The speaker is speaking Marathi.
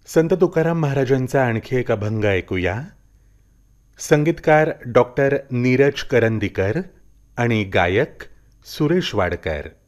संत तुकाराम महाराजांचा आणखी एक अभंग ऐकूया. संगीतकार डॉक्टर नीरज करंदीकर आणि गायक सुरेश वाडकर.